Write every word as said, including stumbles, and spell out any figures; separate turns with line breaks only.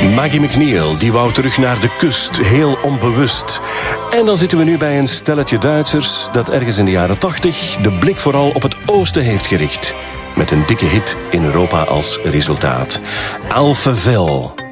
Maggie McNeil, die wou terug naar de kust, heel onbewust. En dan zitten we nu bij een stelletje Duitsers dat ergens in de jaren tachtig de blik vooral op het oosten heeft gericht. Met een dikke hit in Europa als resultaat. Alphaville.